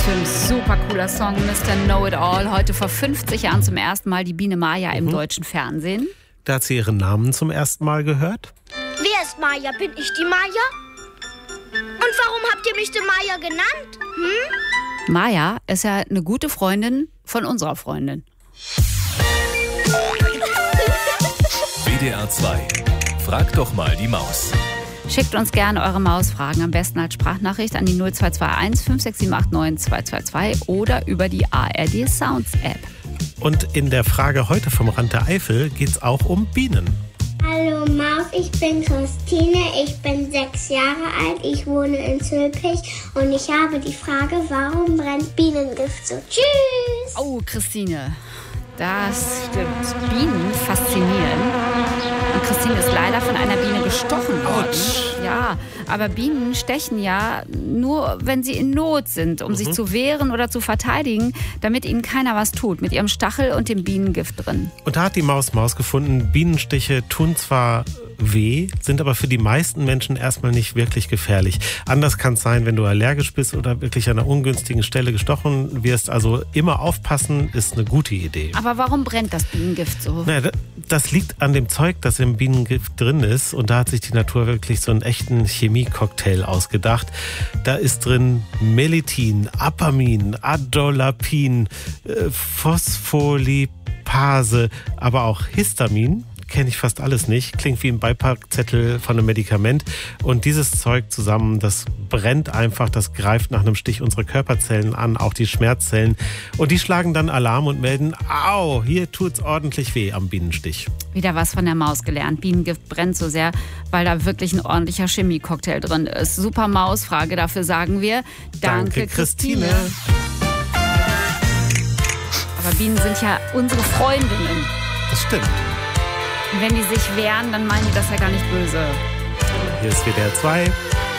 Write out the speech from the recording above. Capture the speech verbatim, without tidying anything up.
Film, super cooler Song, Mister Know-It-All. Heute vor fünfzig Jahren zum ersten Mal die Biene Maya im mhm. deutschen Fernsehen. Da hat sie ihren Namen zum ersten Mal gehört. Wer ist Maya? Bin ich die Maya? Und warum habt ihr mich die Maya genannt? Hm? Maya ist ja eine gute Freundin von unserer Freundin. W D R zwei. Frag doch mal die Maus. Schickt uns gerne eure Mausfragen, am besten als Sprachnachricht an die null zwei zwei eins fünf sechs sieben acht neun zwei zwei zwei oder über die A R D Sounds App. Und in der Frage heute vom Rand der Eifel geht es auch um Bienen. Hallo Maus, ich bin Christine, ich bin sechs Jahre alt, ich wohne in Zülpich und ich habe die Frage, warum brennt Bienengift so? Tschüss! Oh, Christine, das stimmt. Bienen faszinieren. Und Christine ist leider von einer Biene gestochen worden. Ouch. Ja, aber Bienen stechen ja nur, wenn sie in Not sind, um mhm. sich zu wehren oder zu verteidigen, damit ihnen keiner was tut, mit ihrem Stachel und dem Bienengift drin. Und da hat die Maus Maus gefunden, Bienenstiche tun zwar weh, sind aber für die meisten Menschen erstmal nicht wirklich gefährlich. Anders kann es sein, wenn du allergisch bist oder wirklich an einer ungünstigen Stelle gestochen wirst. Also immer aufpassen ist eine gute Idee. Aber warum brennt das Bienengift so? Naja, das liegt an dem Zeug, das im Bienengift drin ist. Und da hat sich die Natur wirklich so einen echten Chemie-Cocktail ausgedacht. Da ist drin Melithin, Apamin, Adolapin, äh, Phospholipase, aber auch Histamin. Kenne ich fast alles nicht. Klingt wie ein Beipackzettel von einem Medikament. Und dieses Zeug zusammen, das brennt einfach, das greift nach einem Stich unsere Körperzellen an, auch die Schmerzzellen. Und die schlagen dann Alarm und melden, au, hier tut's ordentlich weh am Bienenstich. Wieder was von der Maus gelernt. Bienengift brennt so sehr, weil da wirklich ein ordentlicher Chemie-Cocktail drin ist. Super Mausfrage, dafür sagen wir Danke, Danke Christine. Christine. Aber Bienen sind ja unsere Freundinnen. Das stimmt. Und wenn die sich wehren, dann meinen die das ja gar nicht böse. Hier ist W D R zwei.